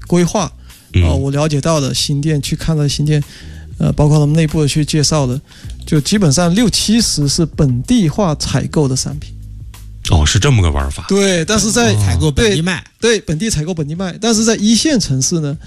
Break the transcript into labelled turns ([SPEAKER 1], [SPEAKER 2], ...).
[SPEAKER 1] 规划我了解到的新店去看的新店，包括他们内部的去介绍的，就基本上60-70%是本地化采购的商品。
[SPEAKER 2] 是这么个玩法。
[SPEAKER 1] 对，但是在
[SPEAKER 3] 采购本地卖，
[SPEAKER 1] 对本地采购本地卖，但是在一线城市呢，